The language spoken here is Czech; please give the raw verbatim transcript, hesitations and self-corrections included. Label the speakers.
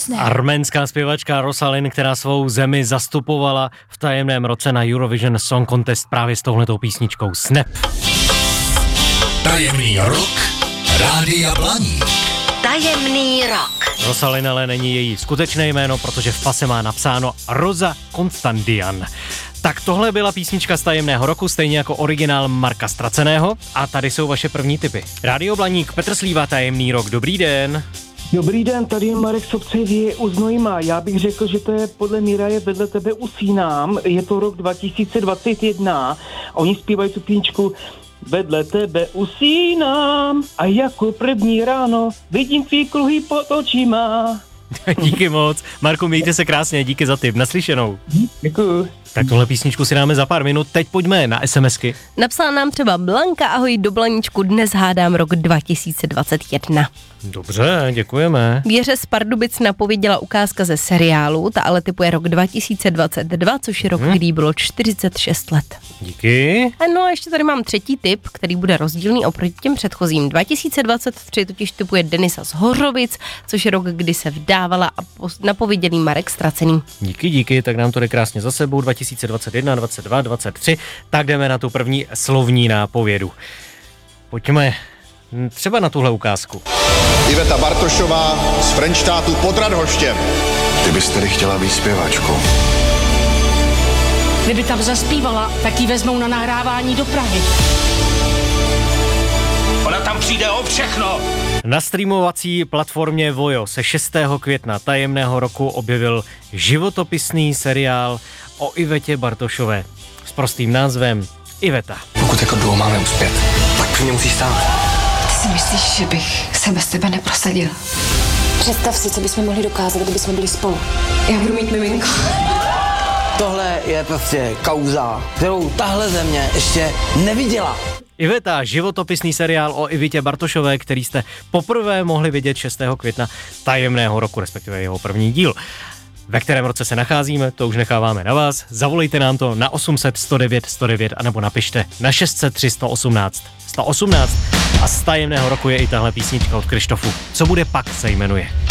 Speaker 1: Snap.
Speaker 2: Arménská zpěvačka Rosalyn, která svou zemi zastupovala v tajemném roce na Eurovision Song Contest právě s touhletou písničkou Snap.
Speaker 3: Tajemný rok Rádia Blaník.
Speaker 4: Tajemný rok.
Speaker 2: Rosalyn ale není její skutečné jméno, protože v pase má napsáno Rosa Constandian. Tak tohle byla písnička z tajemného roku, stejně jako originál Marka Ztraceného. A tady jsou vaše první tipy. Rádio Blaník, Petr Slíva, Tajemný rok, dobrý den.
Speaker 5: Dobrý den, tady je Marek Sobcevě u Znojma. Já bych řekl, že to je podle Míraje Vedle tebe usínám. Je to rok dva tisíce dvacet jedna. Oni zpívají tu písničku Vedle tebe usínám a jako první ráno vidím tvý kruhy pod očima.
Speaker 2: Díky moc. Marku, mějte se krásně, díky za tip. Naslyšenou.
Speaker 5: Děkuju.
Speaker 2: Tak tuhle písničku si dáme za pár minut. Teď pojďme na SMSky.
Speaker 1: Napsala nám třeba Blanka, ahoj do Blaníčku, dnes hádám rok dva tisíce dvacet jedna.
Speaker 2: Dobře, děkujeme.
Speaker 1: Věře z Pardubic napověděla ukázka ze seriálu, ta ale typuje rok dva tisíce dvacet dva, což je rok, hmm. kdy bylo čtyřicet šest let.
Speaker 2: Díky.
Speaker 1: A no a ještě tady mám třetí tip, který bude rozdílný oproti těm předchozím. dva tisíce dvacet tři totiž typuje Denisa z Hořovic, což je rok, kdy se vdávala a napověděný Marek Ztracený.
Speaker 2: Díky, díky, tak nám to jde krásně za sebou. dva tisíce dvacet jedna, dvacet dva, dvacet tři, tak jdeme na tu první slovní nápovědu. Pojďme třeba na tuhle ukázku.
Speaker 6: Iveta Bartošová z Frenštátu pod Radhoštěm.
Speaker 7: Ty bys tedy chtěla být zpěvačkou.
Speaker 8: Kdyby tam zaspívala, tak ji vezmou na nahrávání do Prahy.
Speaker 3: Ona tam přijde o všechno.
Speaker 2: Na streamovací platformě Vojo se šestého května tajemného roku objevil životopisný seriál o Ivetě Bartošové s prostým názvem Iveta.
Speaker 7: Pokud jako duo máme uspět, tak při mě musíš stát.
Speaker 4: Ty si myslíš, že bych se bez tebe neprosadil? Představ si, co bychom mohli dokázat, kdybychom byli spolu. Já budu mít miminko.
Speaker 9: Tohle je prostě kauza, kterou tahle země ještě neviděla.
Speaker 2: Iveta, životopisný seriál o Ivitě Bartošové, který jste poprvé mohli vidět šestého května tajemného roku, respektive jeho první díl. Ve kterém roce se nacházíme, to už necháváme na vás. Zavolejte nám to na osm set, sto devět, sto devět anebo napište na šest set tři, sto osmnáct, sto osmnáct. A z tajemného roku je i tahle písnička od Krištofu. Co bude pak se jmenuje.